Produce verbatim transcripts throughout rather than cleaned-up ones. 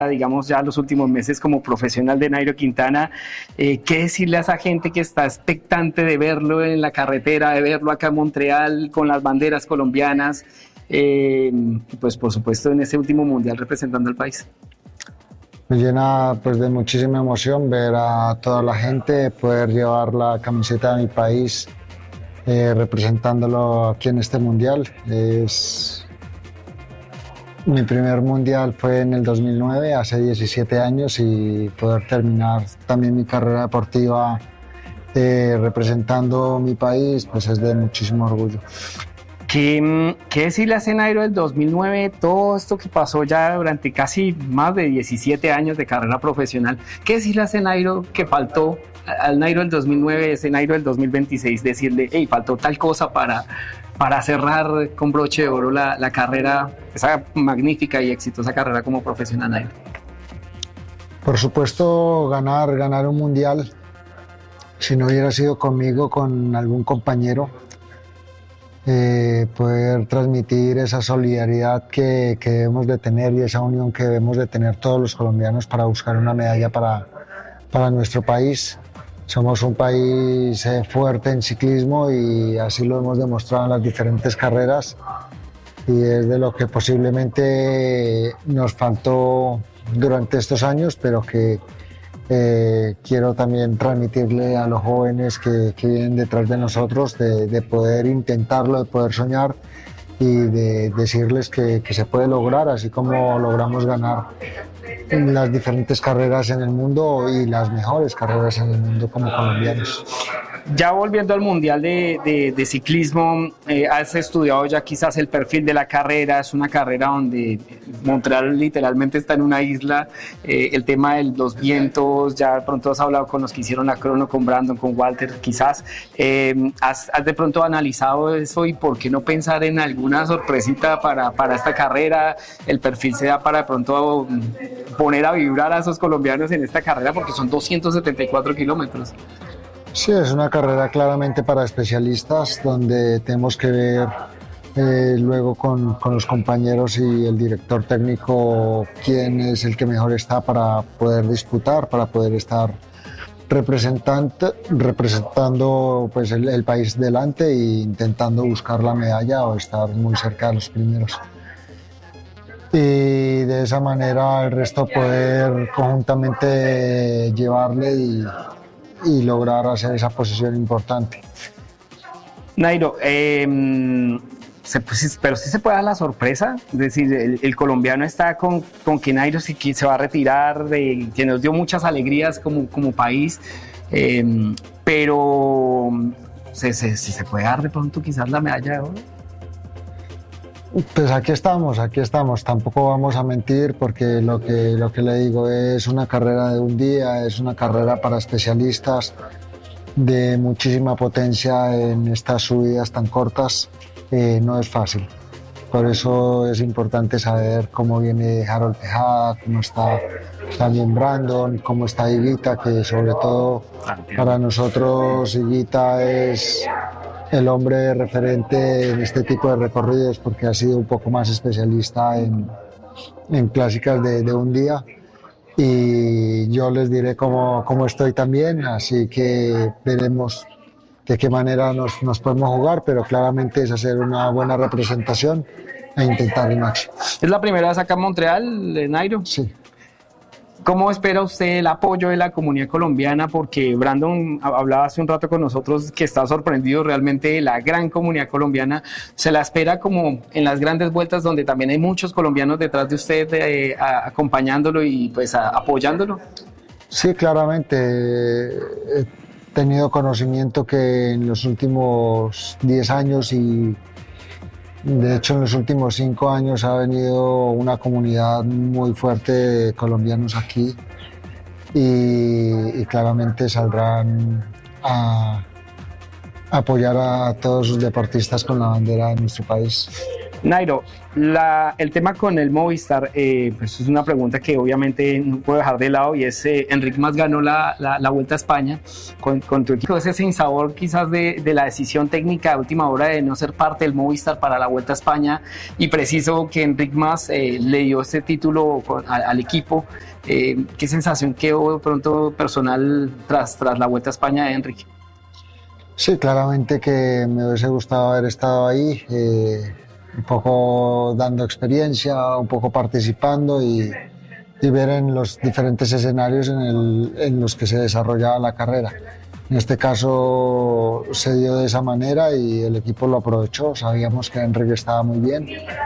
digamos, ya los últimos meses como profesional de Nairo Quintana, eh, ¿qué decirle a esa gente que está expectante de verlo en la carretera, de verlo acá en Montreal con las banderas colombianas, eh, pues por supuesto en ese último mundial representando al país? Me llena pues de muchísima emoción ver a toda la gente, poder llevar la camiseta de mi país eh, representándolo aquí en este mundial. Es... Mi primer mundial fue en el dos mil nueve, hace diecisiete años, y poder terminar también mi carrera deportiva eh, representando mi país, pues es de muchísimo orgullo. ¿Qué, qué decirle a Nairo del dos mil nueve, todo esto que pasó ya durante casi más de diecisiete años de carrera profesional? ¿Qué decirle a Nairo que faltó al Nairo del dos mil nueve, ese Nairo del dos mil veintiséis, decirle, hey, faltó tal cosa para... para cerrar con broche de oro la, la carrera, esa magnífica y exitosa carrera como profesional, Nairo? Por supuesto, ganar, ganar un mundial. Si no hubiera sido conmigo, con algún compañero, eh, poder transmitir esa solidaridad que, que debemos de tener y esa unión que debemos de tener todos los colombianos para buscar una medalla para, para nuestro país. Somos un país eh, fuerte en ciclismo y así lo hemos demostrado en las diferentes carreras, y es de lo que posiblemente nos faltó durante estos años, pero que eh, quiero también transmitirle a los jóvenes que, que vienen detrás de nosotros, de, de poder intentarlo, de poder soñar y de decirles que, que se puede lograr, así como logramos ganar en las diferentes carreras en el mundo y las mejores carreras en el mundo como colombianos. Ya volviendo al Mundial de, de, de Ciclismo, eh, has estudiado ya quizás el perfil de la carrera. Es una carrera donde Montreal literalmente está en una isla, eh, el tema de los vientos, ya de pronto has hablado con los que hicieron la crono, con Brandon, con Walter quizás, eh, has, has de pronto analizado eso, y por qué no pensar en alguna sorpresita para, para esta carrera. El perfil se da para de pronto poner a vibrar a esos colombianos en esta carrera, porque son doscientos setenta y cuatro kilómetros. Sí, es una carrera claramente para especialistas, donde tenemos que ver eh, luego con, con los compañeros y el director técnico quién es el que mejor está para poder disputar, para poder estar representante, representando pues, el, el país delante e intentando buscar la medalla o estar muy cerca de los primeros. Y de esa manera el resto poder conjuntamente llevarle y y lograr hacer esa posición importante. Nairo, eh, se, pues, pero sí se puede dar la sorpresa, es decir, el, el colombiano está con, con que Nairo se, se va a retirar, de, que nos dio muchas alegrías como, como país, eh, pero ¿se, se, se puede dar de pronto quizás la medalla de oro? Pues aquí estamos, aquí estamos. Tampoco vamos a mentir, porque lo que, lo que le digo es una carrera de un día, es una carrera para especialistas de muchísima potencia en estas subidas tan cortas. Eh, no es fácil. Por eso es importante saber cómo viene Harold Tejada, cómo está también Brandon, cómo está Higuita, que sobre todo para nosotros Higuita es el hombre referente en este tipo de recorridos, porque ha sido un poco más especialista en, en clásicas de, de un día, y yo les diré cómo, cómo estoy también, así que veremos de qué manera nos, nos podemos jugar, pero claramente es hacer una buena representación e intentar el máximo. ¿Es la primera vez acá en Montreal, Nairo? Sí. ¿Cómo espera usted el apoyo de la comunidad colombiana? Porque Brandon hablaba hace un rato con nosotros que está sorprendido realmente de la gran comunidad colombiana. ¿Se la espera como en las grandes vueltas, donde también hay muchos colombianos detrás de usted eh, a, acompañándolo y pues a, apoyándolo? Sí, claramente. He tenido conocimiento que en los últimos diez años y de hecho en los últimos cinco años ha venido una comunidad muy fuerte de colombianos aquí, y, y claramente saldrán a apoyar a todos sus deportistas con la bandera de nuestro país. Nairo, la, el tema con el Movistar, eh, pues es una pregunta que obviamente no puedo dejar de lado y es, eh, Enric Mas ganó la, la, la Vuelta a España con, con tu equipo. Ese sinsabor quizás de, de la decisión técnica de última hora de no ser parte del Movistar para la Vuelta a España y preciso que Enric Mas eh, le dio este título con, a, al equipo. Eh, ¿Qué sensación quedó de pronto personal tras, tras la Vuelta a España de Enric? Sí, claramente que me hubiese gustado haber estado ahí, eh, un poco dando experiencia, un poco participando y, y ver en los diferentes escenarios en, el, en los que se desarrollaba la carrera. En este caso se dio de esa manera y el equipo lo aprovechó. Sabíamos que Enric estaba muy bien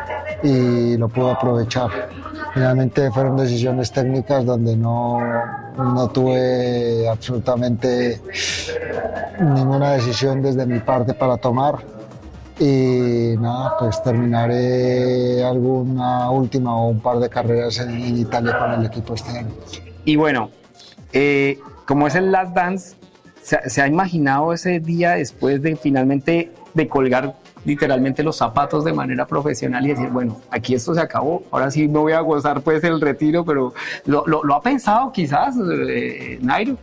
y lo pudo aprovechar. Finalmente fueron decisiones técnicas donde no, no tuve absolutamente ninguna decisión desde mi parte para tomar. Y nada, pues terminaré alguna última o un par de carreras en, en Italia con el equipo este año. Y bueno, eh, como es el Last Dance, ¿se, se ha imaginado ese día después de finalmente de colgar literalmente los zapatos de manera profesional y decir, bueno, aquí esto se acabó, ahora sí me voy a gozar pues el retiro, pero ¿lo, lo, lo ha pensado quizás, eh, Nairo?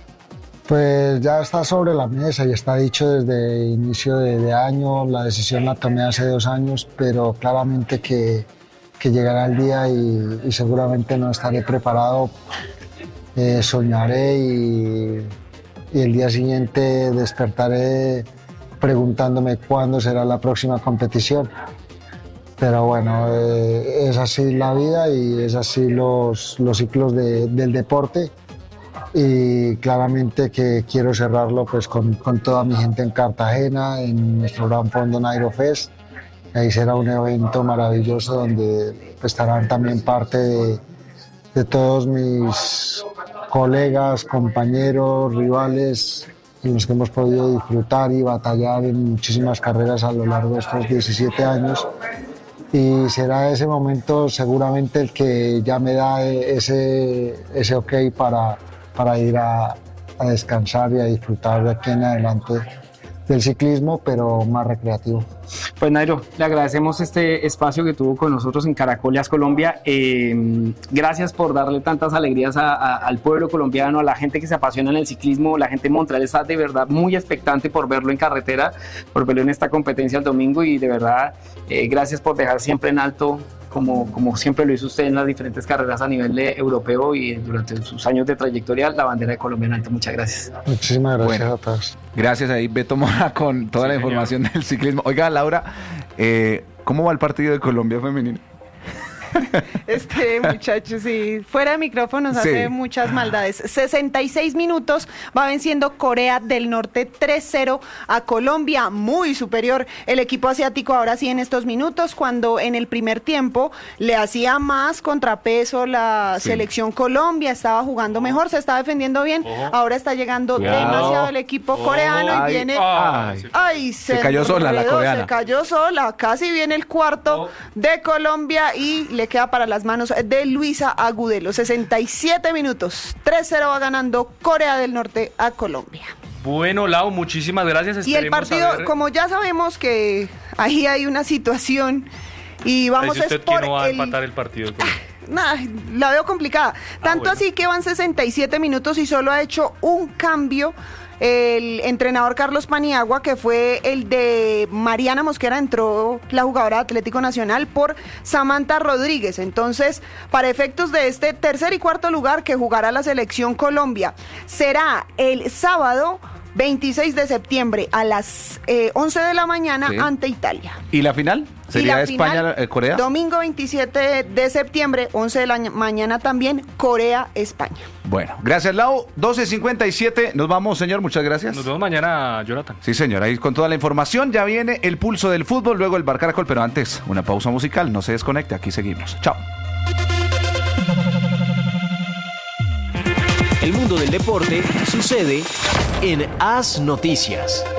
Pues ya está sobre la mesa y está dicho desde inicio de, de año, la decisión la tomé hace dos años, pero claramente que, que llegará el día y, y seguramente no estaré preparado, eh, soñaré y, y el día siguiente despertaré preguntándome cuándo será la próxima competición. Pero bueno, eh, es así la vida y es así los, los ciclos de, del deporte. Y claramente que quiero cerrarlo pues con, con toda mi gente en Cartagena, en nuestro gran fondo Nairo Fest. Ahí será un evento maravilloso donde estarán también parte de, de todos mis colegas, compañeros, rivales, en los que hemos podido disfrutar y batallar en muchísimas carreras a lo largo de estos diecisiete años. Y será ese momento seguramente el que ya me da ese, ese ok para para ir a, a descansar y a disfrutar de aquí en adelante del ciclismo, pero más recreativo. Pues Nairo, le agradecemos este espacio que tuvo con nosotros en Caracoleas Colombia. Eh, gracias por darle tantas alegrías a, a, al pueblo colombiano, a la gente que se apasiona en el ciclismo. La gente de Montreal está de verdad muy expectante por verlo en carretera, por verlo en esta competencia el domingo y de verdad eh, gracias por dejar siempre en alto, como, como siempre lo hizo usted en las diferentes carreras a nivel de europeo y durante sus años de trayectoria, la bandera de Colombia en alto. Muchas gracias. Muchísimas gracias bueno, a todos. Gracias ahí, Beto Mora, con toda sí, la información señor. del ciclismo. Oiga, Laura, eh, ¿cómo va el partido de Colombia femenino? Este muchacho, sí, fuera de micrófonos sí. hace muchas maldades. sesenta y seis minutos, va venciendo Corea del Norte tres cero a Colombia, muy superior el equipo asiático ahora sí en estos minutos, cuando en el primer tiempo le hacía más contrapeso la sí. selección Colombia, estaba jugando mejor, se estaba defendiendo bien, oh. ahora está llegando Cuidado. demasiado el equipo oh. coreano y ay, viene... Ay, ay se, se cayó sola la coreana. Se cayó sola, casi viene el cuarto oh. de Colombia y le queda para las manos de Luisa Agudelo. sesenta y siete minutos, tres cero va ganando Corea del Norte a Colombia. Bueno, Lau, muchísimas gracias. Esperemos y el partido, ver... como ya sabemos que ahí hay una situación y vamos a usted por no va a empatar el, el partido. Nah, la veo complicada. Tanto ah, bueno. así que van sesenta y siete minutos y solo ha hecho un cambio el entrenador Carlos Paniagua, que fue el de Mariana Mosquera, entró la jugadora de Atlético Nacional por Samantha Rodríguez. Entonces, para efectos de este tercer y cuarto lugar que jugará la selección Colombia, será el sábado veintiséis de septiembre a las eh, once de la mañana sí. ante Italia. ¿Y la final? ¿Sería España-Corea? Domingo veintisiete de septiembre, once de la mañana también, Corea-España. Bueno, gracias, Lau. doce cincuenta y siete, nos vamos, señor, muchas gracias. Nos vemos mañana, Jonathan. Sí, señor, ahí con toda la información. Ya viene el pulso del fútbol, luego el Bar Caracol, pero antes, una pausa musical. No se desconecte, aquí seguimos. Chao. El mundo del deporte sucede en Haz Noticias.